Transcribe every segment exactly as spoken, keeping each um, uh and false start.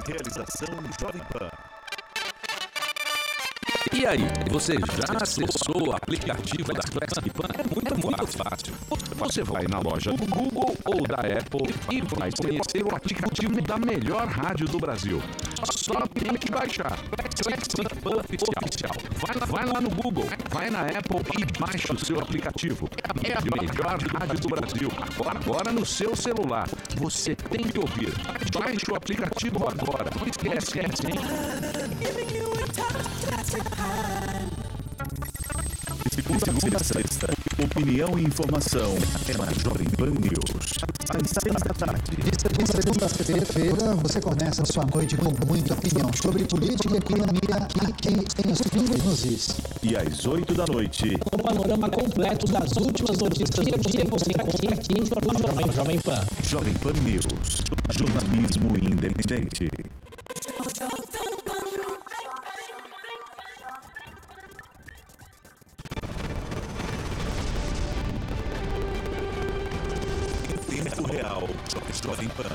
Realização Jovem Pan. E aí, você já acessou o aplicativo da Jovem Pan? É muito, muito fácil. Você vai na loja do Google ou da Apple e vai conhecer o aplicativo da melhor rádio do Brasil. Só tem que baixar. Jovem Pan Oficial. Vai, vai lá no Google, vai na Apple e baixa o seu aplicativo. É a melhor rádio do Brasil. Agora, agora no seu celular. Você tem que ouvir. Baixe o aplicativo agora. Não esquece, hein? Segunda a sexta, opinião e informação é na Jovem Pan News. Às seis da tarde. De segunda-feira, você começa a sua noite com muita opinião sobre política e economia aqui em Os Pingos nos Is. E às oito da noite, o panorama completo das últimas notícias do dia você encontra aqui no Jovem, Jovem Pan. Jovem Pan News, jornalismo independente. Tempo real, Jovem Pan.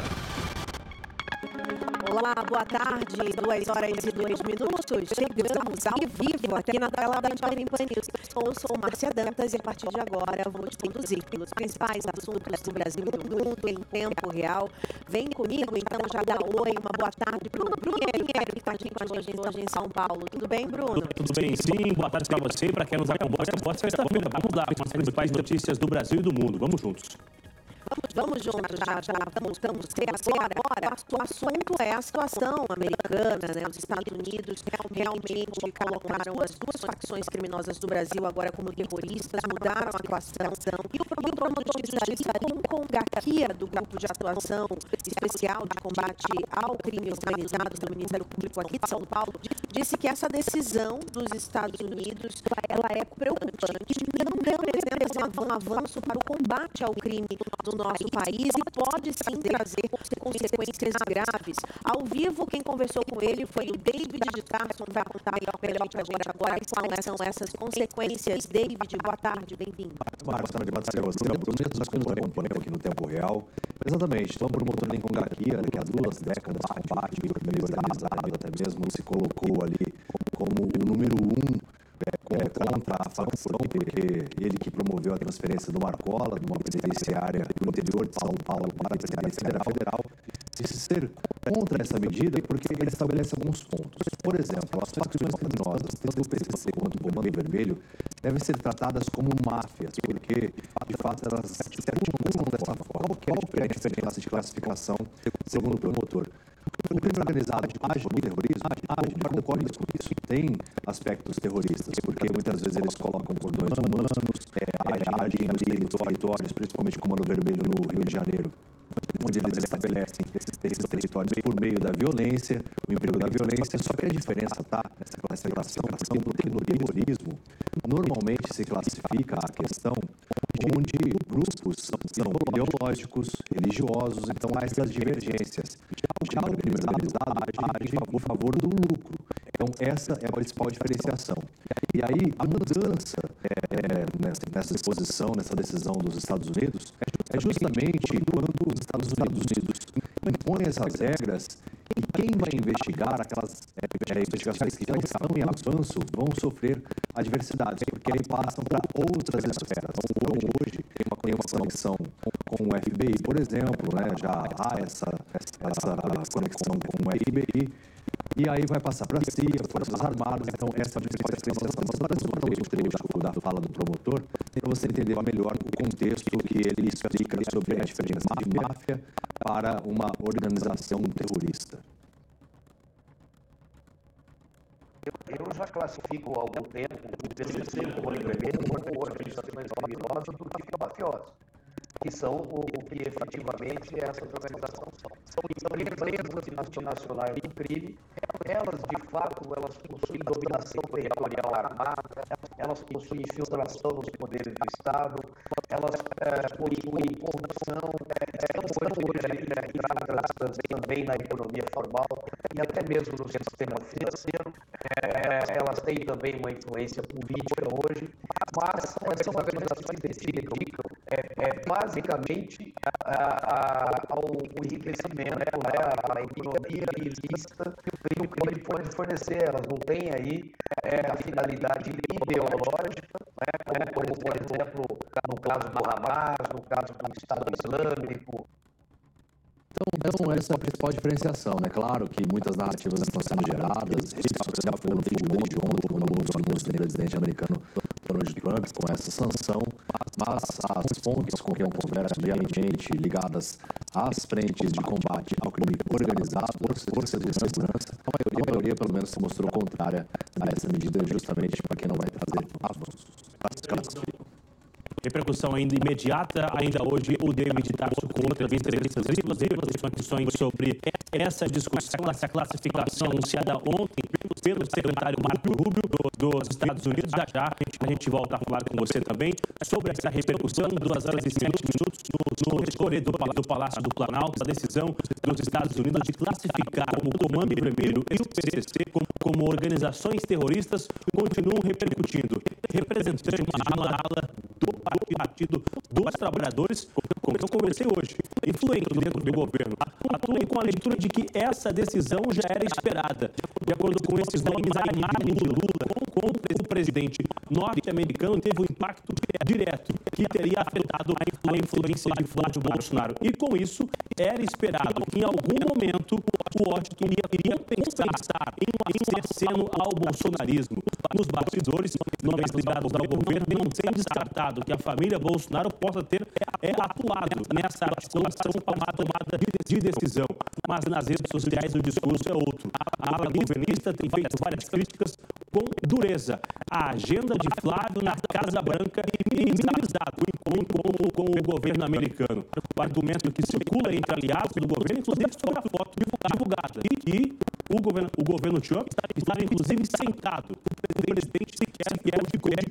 Olá, boa tarde, duas horas e dois minutos. Chegamos ao vivo aqui na tela da Jovem Pan News. Eu sou Márcia Dantas e a partir de agora vou te conduzir pelos principais assuntos do Brasil e do mundo em tempo real. Vem comigo, então já dá oi, uma boa tarde para o Bruno Pinheiro, que está aqui hoje, hoje em São Paulo. Tudo bem, Bruno? Tudo bem, sim. Boa tarde para você e para quem nos acompanha. Boa sexta-feira. Vamos lá com as principais notícias do Brasil e do mundo. Vamos juntos. Vamos, vamos juntos, já, já vamos, vamos ter agora, agora. O assunto é a situação americana, né? Os Estados Unidos realmente colocaram as duas facções criminosas do Brasil agora como terroristas, mudaram a classificação. E o promotor de justiça Lincoln Garcia, do Grupo de Atuação Especial de Combate ao Crime Organizado do Ministério Público aqui de São Paulo, disse que essa decisão dos Estados Unidos ela é preocupante, não representa um avanço para o combate ao crime do nosso país e pode sim trazer consequências graves. Ao vivo, quem conversou com ele foi o David de Tarso, vai contar melhor para a gente agora quais são essas consequências. David, boa tarde, bem-vindo. Boa tarde, Márcia. Você é o Bruno, nós acompanhamos aqui no tempo real. Exatamente, então o promotor Lincoln Garcia, que há duas décadas combate o crime organizado, até mesmo se colocou ali como o número um É, contra a facção, porque ele que promoveu a transferência do Marcola, de uma penitenciária do interior de São Paulo para a Penitenciária Federal, disse ser contra essa medida porque ele estabelece alguns pontos. Por exemplo, as facções criminosas, tanto o P C C quanto o Comando Vermelho, devem ser tratadas como máfias, porque, de fato, elas circulam dessa forma. Qual é a diferença de classificação, segundo o promotor? O crime organizado age no terrorismo, age, de acordo com isso, tem aspectos terroristas, porque muitas vezes eles colocam cordões humanos, é, agem nos territórios, principalmente o Comando Vermelho no Rio de Janeiro, onde eles estabelecem esses, esses territórios por meio da violência, o emprego da violência. Só que a diferença está nessa classificação, porque no terrorismo normalmente se classifica a questão onde grupos são ideológicos, religiosos, então há essas divergências. Já o crime organizado age em favor do lucro. Então essa é a principal diferenciação. E aí a mudança é, é, nessa, nessa disposição, nessa decisão dos Estados Unidos, é justamente quando os Estados Unidos impõem essas regras e quem vai investigar aquelas é, investigações que já estão em avanço vão sofrer adversidades, porque aí passam para outras esferas. Então, hoje tem uma, tem uma conexão com o F B I, por exemplo, né? Já há essa, essa conexão com o F B I, e aí vai passar para a C I A, Forças Armadas. Então essa é a principal diferenciação. Mas para o trecho da fala do promotor, para você entender melhor o contexto que ele explica sobre a diferença de máfia para uma organização terrorista. Eu já classifico há algum tempo o P C C como como organizações criminosas do que mafiosas, que são o, o que efetivamente essas organizações são. São empresas multinacionais do crime, elas de fato elas possuem dominação territorial armada, elas possuem infiltração nos poderes do Estado, elas é, possuem corrupção, estão hoje entradas também na economia formal e até mesmo no sistema financeiro. É, elas têm também uma influência política hoje, mas são essas organizações que dedicam é, é basicamente a, a, ao enriquecimento, né, a economia ilícita que o crime pode fornecer. Elas não têm aí é, a finalidade ideológica, né, como, como, por exemplo, no caso do Hamas, no caso do Estado Islâmico. Então, então, essa é a principal diferenciação, né? Claro que muitas narrativas estão sendo geradas, rede social pegando fogo desde ontem, quando houve o anúncio do presidente americano Donald Trump com essa sanção, mas as fontes com quem eu converso diariamente ligadas às frentes de combate ao crime organizado, forças de segurança, a maioria, a maioria pelo menos se mostrou contrária a essa medida, justamente para quem não vai trazer avanços. Repercussão ainda imediata, ainda hoje o David Tarso contra entrevistas exclusivas sobre essa discussão, essa classificação anunciada ontem pelo secretário Marco Rubio dos Estados Unidos. Já já a gente volta a falar com você também sobre essa repercussão, duas horas e sete minutos no, no corredor do Palácio do Planalto, a decisão dos Estados Unidos de classificar o Comando Vermelho e o P C C como, como organizações terroristas continuam repercutindo. Representantes de uma ala do Partido dos Trabalhadores, como eu conversei hoje, influentes dentro do governo, atuam com a leitura de que essa decisão já era esperada. De acordo com esses nomes, a imagem de Lula contra o presidente norte-americano teve um impacto direto que teria afetado a influência de Flávio Bolsonaro. E com isso, era esperado que em algum momento o Washington iria pensar em um aceno ao bolsonarismo. Nos bastidores, nomes ligados ao governo não têm descartado que a família Bolsonaro possa ter é, atuado nessa articulação para uma tomada de decisão. Mas nas redes sociais o discurso é outro. A ala governista tem feito várias críticas com dureza. A agenda de Flávio na Casa Branca e minimizado o encontro com o governo americano. O argumento que circula entre aliados do governo, inclusive sobre a foto divulgada. E, e o governo, o governo Trump estava, inclusive, sentado. O presidente sequer ficou de